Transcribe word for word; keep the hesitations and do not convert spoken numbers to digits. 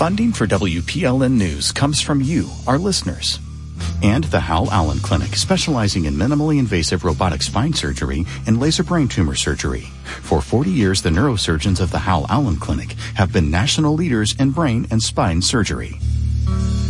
Funding for W P L N News comes from you, our listeners. And the Hal Allen Clinic, specializing in minimally invasive robotic spine surgery and laser brain tumor surgery. For forty years, the neurosurgeons of the Hal Allen Clinic have been national leaders in brain and spine surgery.